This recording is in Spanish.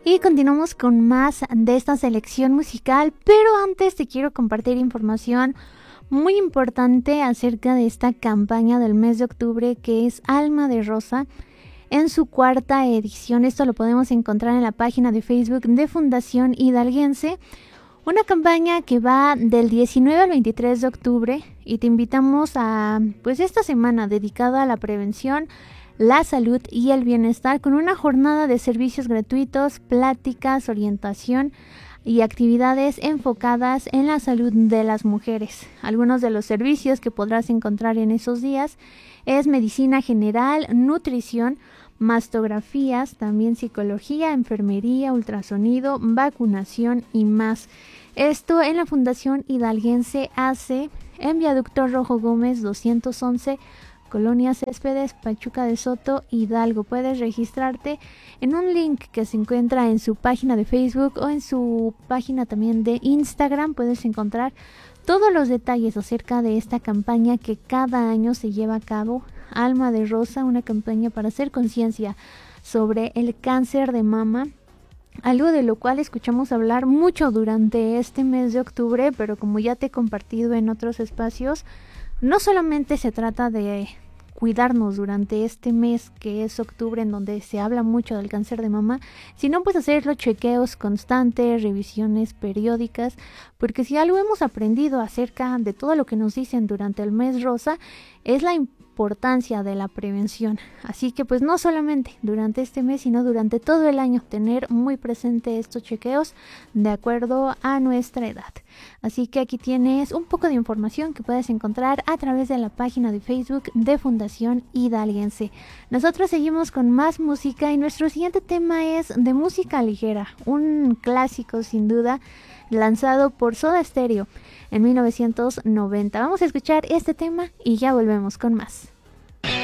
Y continuamos con más de esta selección musical, pero antes te quiero compartir información muy importante acerca de esta campaña del mes de octubre que es Alma de Rosa en su cuarta edición. Esto lo podemos encontrar en la página de Facebook de Fundación Hidalguense. Una campaña que va del 19 al 23 de octubre y te invitamos a esta semana dedicada a la prevención, la salud y el bienestar con una jornada de servicios gratuitos, pláticas, orientación y actividades enfocadas en la salud de las mujeres. Algunos de los servicios que podrás encontrar en esos días es medicina general, nutrición, mastografías, también psicología, enfermería, ultrasonido, vacunación y más. Esto en la Fundación Hidalguense AC en Viaducto Rojo Gómez 211, Colonia Céspedes, Pachuca de Soto, Hidalgo. Puedes registrarte en un link que se encuentra en su página de Facebook o en su página también de Instagram. Puedes encontrar todos los detalles acerca de esta campaña que cada año se lleva a cabo. Alma de Rosa, una campaña para hacer conciencia sobre el cáncer de mama, algo de lo cual escuchamos hablar mucho durante este mes de octubre, pero como ya te he compartido en otros espacios, no solamente se trata de cuidarnos durante este mes que es octubre, en donde se habla mucho del cáncer de mama, sino hacer los chequeos constantes, revisiones periódicas, porque si algo hemos aprendido acerca de todo lo que nos dicen durante el mes rosa es la importancia de la prevención. Así que no solamente durante este mes, sino durante todo el año tener muy presente estos chequeos de acuerdo a nuestra edad. Así que aquí tienes un poco de información que puedes encontrar a través de la página de Facebook de Fundación Hidalguense. Nosotros seguimos con más música y nuestro siguiente tema es de música ligera, un clásico sin duda, lanzado por Soda Stereo en 1990. Vamos a escuchar este tema y ya volvemos con más.